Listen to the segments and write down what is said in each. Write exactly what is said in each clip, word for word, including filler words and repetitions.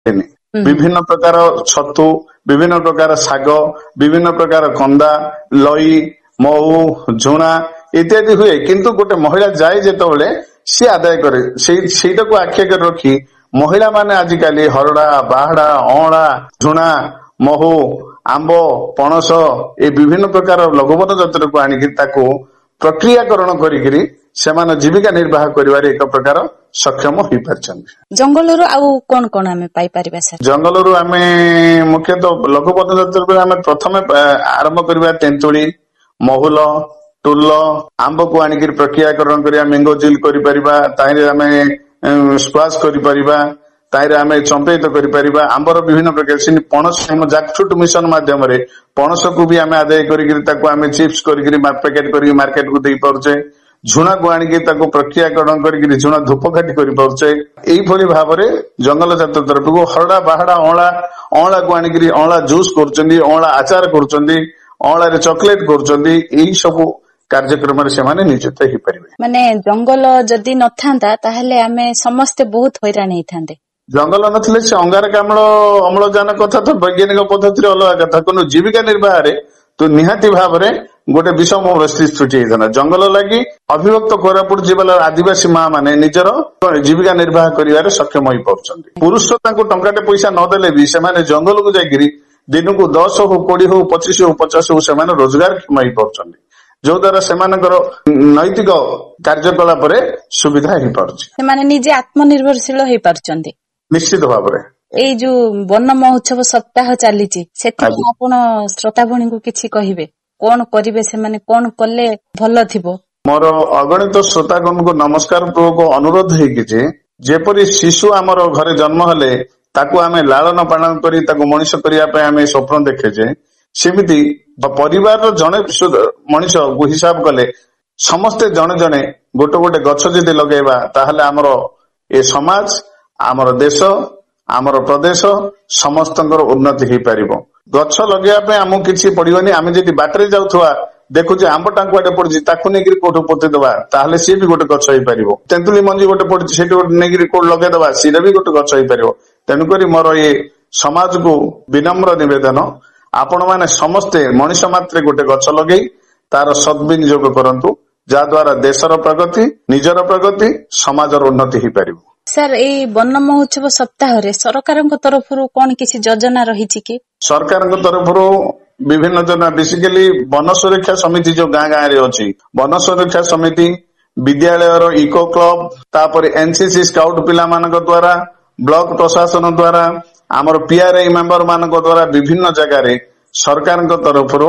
ବିଭିନ୍ନ ପ୍ରକାର ଛତୁ, ବିଭିନ୍ନ ପ୍ରକାର ଶାଗ, ବିଭିନ୍ନ ପ୍ରକାର କନ୍ଦା, ଲଇ, ମହୁ, ଝୁଣା ଇତ୍ୟାଦି ହୁଏ। କିନ୍ତୁ ଗୋଟେ ମହିଳା ଯାଏ ଯେତେବେଳେ ସିଏ ଆଦାୟ କରେ, ସେଇ ସେଇଟାକୁ ଆଖି ଆଗରେ ରଖି ମହିଳା ମାନେ ଆଜିକାଲି ହରଡା, ବାହାଡା, ଅଁଳା, ଝୁଣା, ମହୁ, ଆମ୍ବ, ପଣସ ଏ ବିଭିନ୍ନ ପ୍ରକାର ଲଘୁବନ ଯନ୍ତ୍ରକୁ ଆଣିକି ତାକୁ ପ୍ରକ୍ରିୟାକରଣ କରିକିରି ସେମାନେ ଜୀବିକା ନିର୍ବାହ କରିବାରେ ଏକ ପ୍ରକାର ସକ୍ଷମ ହୋଇପାରିଛନ୍ତି। ଜଙ୍ଗଲରୁ ଆଉ କଣ କଣ ଆମେ ପାଇପାରିବା ସାର୍? ଜଙ୍ଗଲରୁ ଆମେ ମୁଖ୍ୟତଃ ଲଘୁବନ ଯନ୍ତ୍ରରେ ଆମେ ପ୍ରଥମେ ଆରମ୍ଭ କରିବା ତେନ୍ତୁଳି, ମହୁଲ, ଟୁଲ, ଆମ୍ବକୁ ଆଣିକି ପ୍ରକ୍ରିୟାକରଣ କରିବା, ମ୍ୟାଙ୍ଗୋ ଜିଲ୍ କରିପାରିବା, ତାହିଁରେ ଆମେ ସ୍କ୍ୱାସ୍ କରିପାରିବା, ତାହିଁରେ ଆମେ ଚମ୍ପେଇତ କରିପାରିବା। ଆମ୍ବର ବିଭିନ୍ନ ପ୍ରକାର ସେମିତି ପଣସ ଆମ ଜ୍ୟାକଫ୍ରୁଟ ମିଶନ ମାଧ୍ୟମରେ ପଣସକୁ ବି ଆମେ ଆଦାୟ କରିକି ତାକୁ ଆମେ ଚିପ୍ସ କରିକି ପ୍ୟାକେଟ କରିକି ମାର୍କେଟକୁ ଦେଇପାରୁଛେ। ଝୁଣାକୁ ଆଣିକି ତାକୁ ପ୍ରକ୍ରିୟାକରଣ କରିକି ଝୁଣା ଧୂପକାଠି କରିପାରୁଛେ। ଏଇଭଳି ଭାବରେ ଜଙ୍ଗଲ ଜାତ ତରଫକୁ ହରଡା, ବାହାଡା, ଅଁଳା ଅଁଳାକୁ ଆଣିକି ଅଁଳା ଜୁସ୍ କରୁଛନ୍ତି, ଅଁଳା ଆଚାର କରୁଛନ୍ତି, ଅଁଳାରେ ଚକୋଲେଟ କରୁଛନ୍ତି। ଏଇ ସବୁ କାର୍ଯ୍ୟକ୍ରମରେ ସେମାନେ ନିୟୋଜିତ ହେଇପାରିବେ। ମାନେ ଜଙ୍ଗଲ ଯଦି ନଥାନ୍ତା ତାହେଲେ ଆମେ ସମସ୍ତେ ବହୁତ ହଇରାଣ ହେଇଥାନ୍ତେ। ଜଙ୍ଗଲ ନଥିଲେ ସେ ଅଙ୍ଗାରକାମ୍ଳ ଅମ୍ଳଜାନ କଥା ତ ବୈଜ୍ଞାନିକ ପଦ୍ଧତିରେ ଅଲଗା କଥା, କିନ୍ତୁ ଜୀବିକା ନିର୍ବାହରେ ତ ନିହାତି ଭାବରେ ଗୋଟେ ବିଷମ ପରିସ୍ଥିତି ସୃଷ୍ଟି ହେଇଥାନ୍ତା। ଜଙ୍ଗଲ ଲାଗି ଅବିଭକ୍ତ କୋରାପୁଟ ଜିଲ୍ଲାର ଆଦିବାସୀ ମା ମାନେ ନିଜର ଜୀବିକା ନିର୍ବାହ କରିବାରେ ସକ୍ଷମ ହେଇପାରୁଛନ୍ତି। ପୁରୁଷ ତାଙ୍କୁ ଟଙ୍କାଟେ ପଇସା ନଦେଲେ ବି ସେମାନେ ଜଙ୍ଗଲକୁ ଯାଇକିରି ଦିନକୁ ଦଶ ହଉ, କୋଡିଏ ହଉ, ପଚିଶ ହଉ, ପଚାଶ ହଉ ସେମାନେ ରୋଜଗାର କ୍ଷମ ହେଇପାରୁଛନ୍ତି, ଯୋଉ ଦ୍ଵାରା ସେମାନଙ୍କର ନୈତିକ କାର୍ଯ୍ୟକଳାପରେ ସୁବିଧା ହେଇପାରୁଛି। ସେମାନେ ନିଜେ ଆତ୍ମନିର୍ଭରଶୀଳ ହେଇପାରୁଛନ୍ତି ନିଶ୍ଚିତ ଭାବରେ। ଏଇ ଯୋଉ ବନ ମହୋତ୍ସବ ସପ୍ତାହ ଚାଲିଛି ସେଥିପାଇଁ ଆପଣ ଶ୍ରୋତା ଭଣୀଙ୍କୁ କିଛି କହିବେ, କଣ କରିବେ ସେମାନେ, କଣ କଲେ ଭଲ ଥିବ? ମୋର ଅଗଣିତ ଶ୍ରୋତାଗଣଙ୍କୁ ନମସ୍କାର ପୂର୍ବକ ଅନୁରୋଧ ହେଇକି ଯେ ଯେପରି ଶିଶୁ ଆମର ଘରେ ଜନ୍ମ ହେଲେ ତାକୁ ଆମେ ଲାଳନ ପାଳନ କରି ତାକୁ ମଣିଷ କରିବା ପାଇଁ ଆମେ ସ୍ୱପ୍ନ ଦେଖେଛେ, ସେମିତି ପରିବାରର ଜଣେ ମଣିଷ ହିସାବ କଲେ ସମସ୍ତେ ଜଣେ ଜଣେ ଗୋଟେ ଗୋଟେ ଗଛ ଯଦି ଲଗେଇବା ତାହେଲେ ଆମର ଏ ସମାଜ, ଆମର ଦେଶ, ଆମର ପ୍ରଦେଶ ସମସ୍ତଙ୍କର ଉନ୍ନତି ହେଇପାରିବ। ଗଛ ଲଗେଇବା ପାଇଁ ଆମକୁ କିଛି ପଡିବନି। ଆମେ ଯଦି ବାଟରେ ଯାଉଥିବା ଦେଖୁଛେ ଆମ୍ବ ଟାଙ୍କୁଆଟେ ପଡିଛି ତାକୁ ନେଇକରି କୋଉଠୁ ପୋତିଦବା ତାହେଲେ ସିଏ ବି ଗୋଟେ ଗଛ ହେଇପାରିବ। ତେନ୍ତୁଳି ମଞ୍ଜି ଗୋଟେ ପଡିଛି ସେଠି ଗୋଟେ ନେଇକରି କୋଉଠି ଲଗେଇଦବା ସିଏ ବି ଗୋଟେ ଗଛ ହେଇପାରିବ। ତେଣୁକରି ମୋର ଏ ସମାଜକୁ ବିନମ୍ର ନିବେଦନ, ଆପଣ ମାନେ ସମସ୍ତେ ମଣିଷ ମାତ୍ରେ ଗୋଟେ ଗଛ ଲଗେଇ ତାର ସଦ୍ବିନିଯୋଗ କରନ୍ତୁ, ଯାହା ଦ୍ୱାରା ଦେଶର ପ୍ରଗତି, ନିଜର ପ୍ରଗତି, ସମାଜର ଉନ୍ନତି ହେଇପାରିବ। ସାର୍ ଏଇ ବନ ମହୋତ୍ସବ ସପ୍ତାହରେ ସରକାରଙ୍କ ତରଫରୁ କଣ କିଛି ଯୋଜନା ରହିଛି କି? ସରକାରଙ୍କ ତରଫରୁ ବିଭିନ୍ନ ଯୋଜନା, ବେସିକାଲି ବନ ସୁରକ୍ଷା ସମିତି ଯୋଉ ଗାଁ ଗାଁ ରେ ଅଛି, ବନ ସୁରକ୍ଷା ସମିତି, ବିଦ୍ୟାଳୟର ଇକୋ କ୍ଲବ, ତାପରେ ଏନସିସି ସ୍କାଉଟ ପିଲାମାନଙ୍କ ଦ୍ଵାରା, ବ୍ଲକ ପ୍ରଶାସନ ଦ୍ଵାରା, ଆମର ପିଆରଆଇ ମେମ୍ବର ମାନଙ୍କ ଦ୍ଵାରା ବିଭିନ୍ନ ଜାଗାରେ ସରକାରଙ୍କ ତରଫରୁ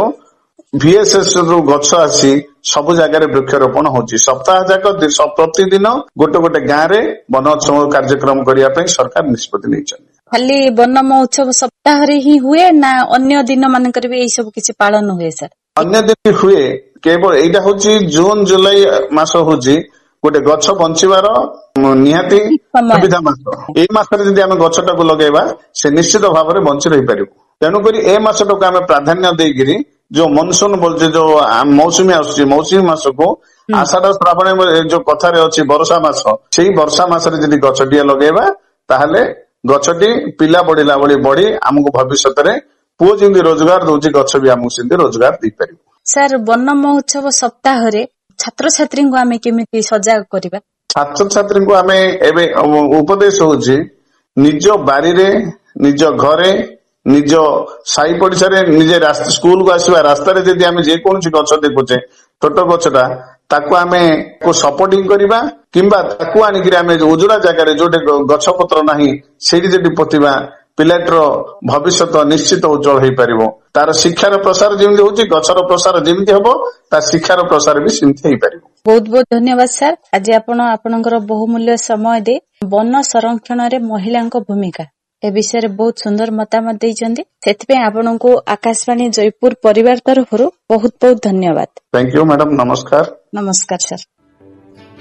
ଭିଏସଏସ୍ ରୁ ଗଛ ଆସି ସବୁ ଜାଗାରେ ବୃକ୍ଷରୋପଣ ହଉଛି। ସପ୍ତାହ ଯାକ ପ୍ରତିଦିନ ଗୋଟେ ଗୋଟେ ଗାଁରେ ବନୋତ୍ସବ କାର୍ଯ୍ୟକ୍ରମ କରିବା ପାଇଁ ସରକାର ନିଷ୍ପତ୍ତି ନେଇଛନ୍ତି। ଖାଲି ବନ ମହୋତ୍ସବ ସପ୍ତାହରେ ହିଁ ହୁଏ ନା ଅନ୍ୟ ଦିନ ମାନଙ୍କରେ ବି ଏଇ ସବୁ କିଛି ପାଳନ ହୁଏ ସାର୍? ଅନ୍ୟ ଦିନ ହୁଏ, କେବଳ ଏଇଟା ହଉଛି ଜୁନ ଜୁଲାଇ ମାସ ହଉଛି ଗୋଟେ ଗଛ ବଞ୍ଚିବାର ନିହାତି ସୁବିଧା ମାସ। ଏଇ ମାସରେ ଯଦି ଆମେ ଗଛଟାକୁ ଲଗେଇବା ସେ ନିଶ୍ଚିତ ଭାବରେ ବଞ୍ଚି ରହିପାରିବ। ତେଣୁକରି ଏ ମାସଟାକୁ ଆମେ ପ୍ରାଧାନ୍ୟ ଦେଇକିରି ଯୋଉ ମନସୁନ ବୋଲଛେ, ଯୋଉ ମୌସୁମୀ ଆସୁଛି, ମୌସୁମୀ ମାସକୁ ଆଷାଢ ଶ୍ରାବଣ ଯୋଉ କଥାରେ ଅଛି ବର୍ଷା ମାସ, ସେଇ ବର୍ଷା ମାସରେ ଯଦି ଗଛଟିଏ ଲଗେଇବା ତାହେଲେ ଗଛଟି ପିଲା ବଢିଲା ଭଳି ବଢି ଆମକୁ ଭବିଷ୍ୟତରେ ପୁଅ ଯେମିତି ରୋଜଗାର ଦଉଛି ଗଛ ବି ଆମକୁ ସେମିତି ରୋଜଗାର ଦେଇପାରିବ। ସାର୍ ବନ ମହୋତ୍ସବ ସପ୍ତାହରେ ଛାତ୍ରଛାତ୍ରୀଙ୍କୁ ଆମେ କେମିତି ସଜାଗ କରିବା? ଛାତ୍ରଛାତ୍ରୀଙ୍କୁ ଆମେ ଏବେ ଉପଦେଶ ହଉଛି ନିଜ ବାରିରେ, ନିଜ ଘରେ, ନିଜ ସାହି ପଡିଶାରେ, ନିଜେ ସ୍କୁଲକୁ ଆସିବା ରାସ୍ତାରେ ଯଦି ଆମେ ଯେକୌଣସି ଗଛ ଦେଖୁଛେ ଛୋଟ ଗଛଟା ତାକୁ ଆମେ ସପୋର୍ଟିଂ କରିବା, କିମ୍ବା ତାକୁ ଆଣିକି ଆମେ ଉଜୁଡା ଜାଗାରେ ଯୋଉଠି ଗଛ ପତ୍ର ନାହିଁ ସେଇଠି ଯଦି ପୋତିବା ପିଲାଟିର ଭବିଷ୍ୟତ ନିଶ୍ଚିତ ଉଜ୍ଜଳ ହେଇପାରିବ। ତାର ଶିକ୍ଷାର ପ୍ରସାର ଯେମିତି ହଉଛି ଗଛର ପ୍ରସାର ଯେମିତି ହବ ତା ଶିକ୍ଷାର ପ୍ରସାର ବି ସେମିତି ହେଇପାରିବ। ବହୁତ ବହୁତ ଧନ୍ୟବାଦ ସାର୍, ଆଜି ଆପଣ ଆପଣଙ୍କର ବହୁମୂଲ୍ୟ ସମୟ ଦେଇ ବନ ସଂରକ୍ଷଣରେ ମହିଳାଙ୍କ ଭୂମିକା ଏ ବିଷୟରେ ବହୁତ ସୁନ୍ଦର ମତାମତ ଦେଇଛନ୍ତି। ସେଥିପାଇଁ ଆପଣଙ୍କୁ ଆକାଶବାଣୀ ଜୟପୁର ପରିବାର ତରଫରୁ ବହୁତ ବହୁତ ଧନ୍ୟବାଦ। ଥ୍ୟାଙ୍କ ୟୁ ମ୍ୟାଡାମ, ନମସ୍କାର। ନମସ୍କାର ସାର୍।